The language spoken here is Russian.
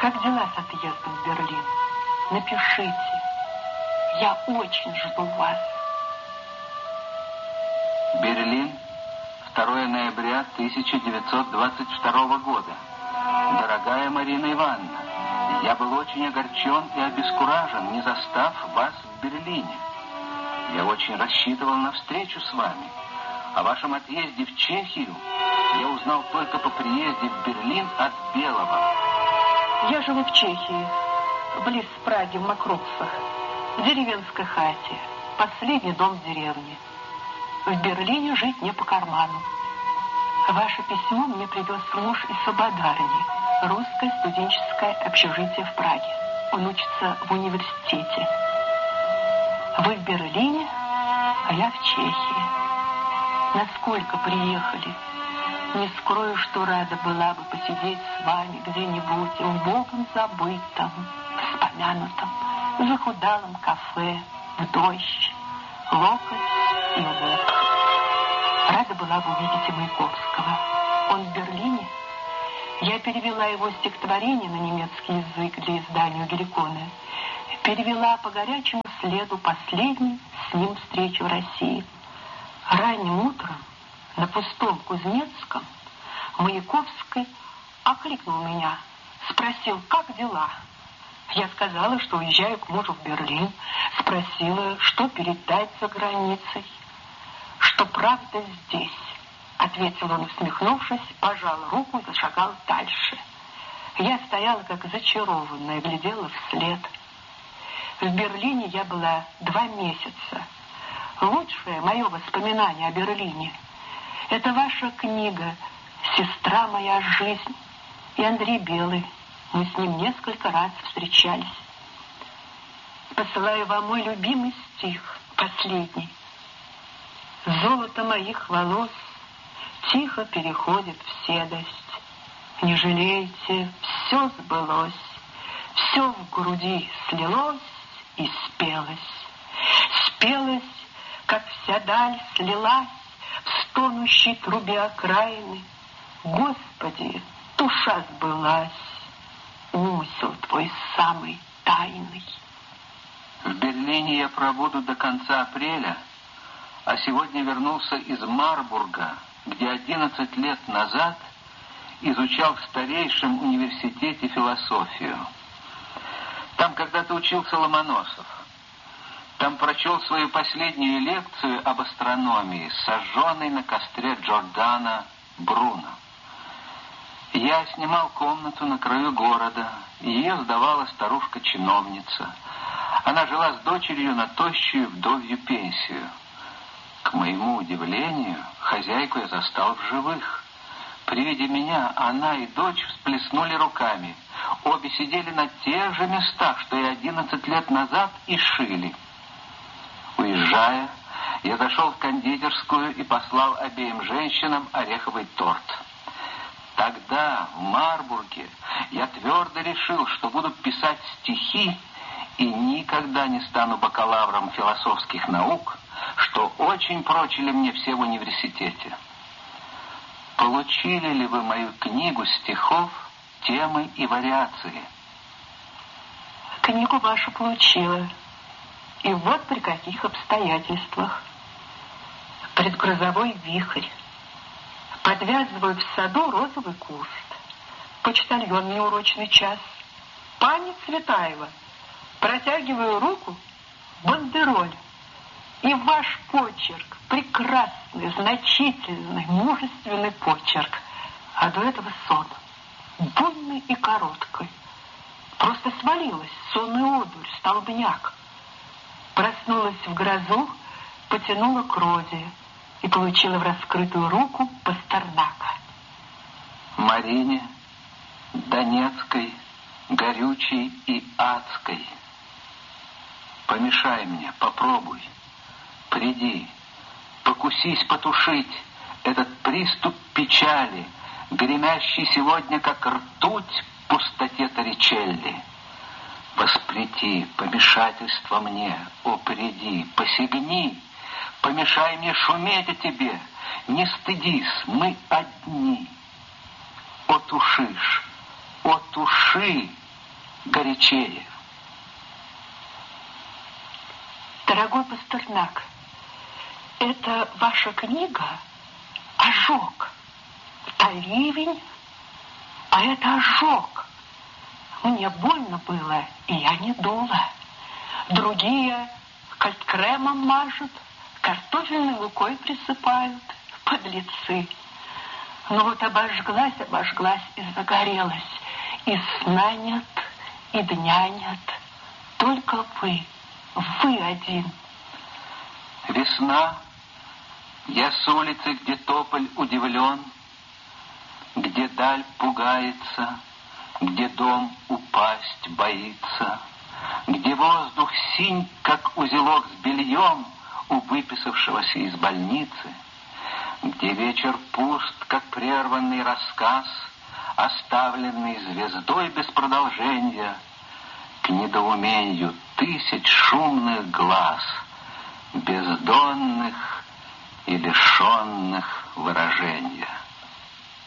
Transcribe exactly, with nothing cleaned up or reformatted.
Как дела с отъездом в Берлин? Напишите. Я очень жду вас. Берлин, второе ноября тысяча девятьсот двадцать второго года. Дорогая Марина Ивановна, я был очень огорчен и обескуражен, не застав вас в Берлине. Я очень рассчитывал на встречу с вами. О вашем отъезде в Чехию я узнал только по приезде в Берлин от Белого. Я живу в Чехии, близ Праги, в Макрупсах, в деревенской хате, последний дом в деревне. В Берлине жить не по карману. Ваше письмо мне привез муж из Свободарни, русское студенческое общежитие в Праге. Он учится в университете. Вы в Берлине, а я в Чехии. Насколько приехали? Не скрою, что рада была бы посидеть с вами где-нибудь в богом забытом, вспомянутом, захудалом кафе, в дождь, локоть и локоть. Рада была бы увидеть и Маяковского. Он в Берлине. Я перевела его стихотворение на немецкий язык для издания Геликона. Перевела по горячему следу последней с ним встречи в России. Ранним утром на пустом Кузнецком Маяковский окликнул меня, спросил, как дела. Я сказала, что уезжаю к мужу в Берлин, спросила, что передать за границей. Что правда здесь, ответил он, усмехнувшись, пожал руку и зашагал дальше. Я стояла как зачарованная, глядела вслед. В Берлине я была два месяца. Лучшее мое воспоминание о Берлине — это ваша книга «Сестра моя жизнь» и Андрей Белый. Мы с ним несколько раз встречались. Посылаю вам мой любимый стих, последний. Золото моих волос тихо переходит в седость. Не жалейте, все сбылось, все в груди слилось и спелось. Спелось, как вся даль слилась в стонущей трубе окраины. Господи, душа сбылась, умысел твой самый тайный. В Берлине я пробуду до конца апреля, а сегодня вернулся из Марбурга, где одиннадцать лет назад изучал в старейшем университете философию. Там когда-то учился Ломоносов. Там прочел свою последнюю лекцию об астрономии, сожженной на костре Джордана Бруно. Я снимал комнату на краю города, и ее сдавала старушка-чиновница. Она жила с дочерью на тощую вдовью пенсию. К моему удивлению, хозяйку я застал в живых. При виде меня она и дочь всплеснули руками. Обе сидели на тех же местах, что и одиннадцать лет назад, и шили. Уезжая, я зашел в кондитерскую и послал обеим женщинам ореховый торт. Тогда, в Марбурге, я твердо решил, что буду писать стихи и никогда не стану бакалавром философских наук, что очень прочили мне все в университете. Получили ли вы мою книгу стихов, темы и вариации? Книгу вашу получила. И вот при каких обстоятельствах. Предгрозовой вихрь. Подвязываю в саду розовый куст. Почтальон неурочный час. Пани Цветаева. Протягиваю руку, бандероль. И ваш почерк, прекрасный, значительный, мужественный почерк. А до этого сон, буйный и короткий. Просто свалилась сонная одурь, столбняк. Проснулась в грозу, потянула к розе и получила в раскрытую руку Пастернака. Марине, Донецкой, горючей и адской. Помешай мне, попробуй. Приди, покусись потушить этот приступ печали, гремящий сегодня, как ртуть в пустоте Торричелли. Воспрети помешательство мне, о, приди, посягни, помешай мне шуметь о тебе, не стыдись, мы одни. О, тушишь, о, туши, горячее. Дорогой Пастернак, это ваша книга «Ожог». А ливень, а это ожог. Мне больно было, и я не дула. Другие кальт-кремом мажут, картофельной мукой присыпают, подлецы. Но вот обожглась, обожглась и загорелась. И сна нет, и дня нет. Только вы, вы один. Весна, я с улицы, где тополь удивлен, где даль пугается, где дом упасть боится, где воздух синь, как узелок с бельем у выписавшегося из больницы, где вечер пуст, как прерванный рассказ, оставленный звездой без продолжения, к недоумению тысяч шумных глаз, бездонных и лишенных выражения.